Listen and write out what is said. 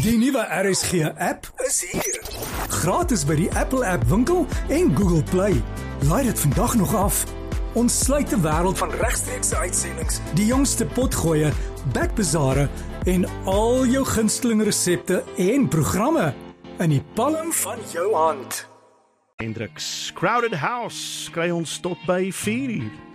Die nuwe RSG app is hier. Gratis by die Apple App Winkel en Google Play. Laai dit vandag nog af. Ons sluit die wêreld van regstreekse uitsendings, die jongste potgoeie, backbazare en al jou gunsteling resepte en programme in die palm van jou hand. Hendricks Crowded House kry ons tot by 4 uur.